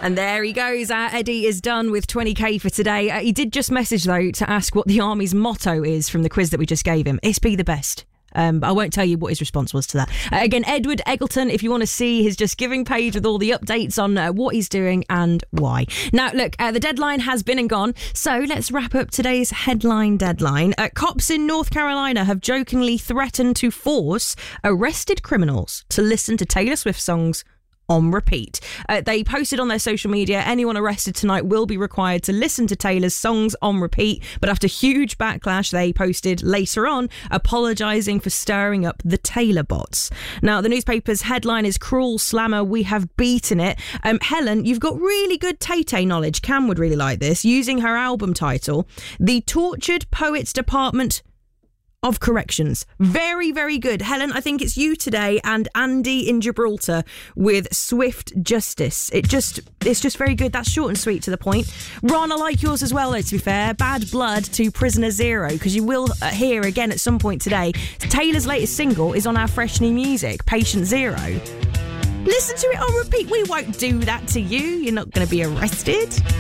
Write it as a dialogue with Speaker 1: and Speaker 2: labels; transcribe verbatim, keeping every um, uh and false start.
Speaker 1: And there he goes. Uh, Eddie is done with twenty k for today. Uh, he did just message, though, to ask what the Army's motto is from the quiz that we just gave him. It's be the best. Um, but I won't tell you what his response was to that. Uh, again, Edward Eggleton, if you want to see his Just Giving page with all the updates on uh, what he's doing and why. Now, look, uh, the deadline has been and gone, so let's wrap up today's headline deadline. Uh, cops in North Carolina have jokingly threatened to force arrested criminals to listen to Taylor Swift songs on repeat. Uh, they posted on their social media, anyone arrested tonight will be required to listen to Taylor's songs on repeat. But after huge backlash, they posted later on apologising for stirring up the Taylor bots. Now, the newspaper's headline is Cruel Slammer, we have beaten it. Um, Helen, you've got really good Tay-Tay knowledge. Cam would really like this. Using her album title, The Tortured Poets Department of Corrections. Very, very good. Helen, I think it's you today and Andy in Gibraltar with Swift Justice. It just, it's just very good. That's short and sweet to the point. Ron, I like yours as well, though, to be fair. Bad Blood to Prisoner Zero, because you will uh, hear again at some point today. Taylor's latest single is on our fresh new music, Patient Zero. Listen to it on repeat. We won't do that to you. You're not going to be arrested.